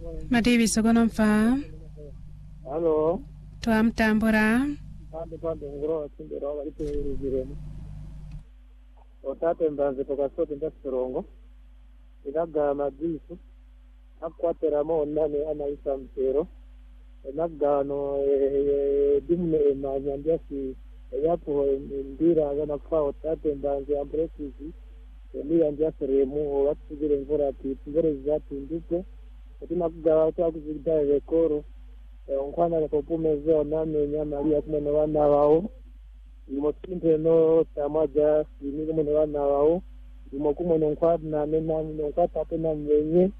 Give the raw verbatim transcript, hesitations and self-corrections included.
Madivi sokono mfa. Halo. Twamtambura. Pande pande ngoro tsindero walite urugiremo. Otate mbanze tokasote ndasirongo. Inaga madisu. Akwateramo nane anaisa mtero. Nagano dimne mazandiasi yapo ndira agana kwa otate mbanze ambresizi. Eli andiasi remu watugire ngora ati ngore zati ndike. Katina kugawa kwa kuzigida rekoro. Onkwana kopumezeo nane nyamalia kumene wana wao. Imotinte no tamaja sini kumene wana wao. Imokumene nkwad nane nane nkwad tate na mwenye.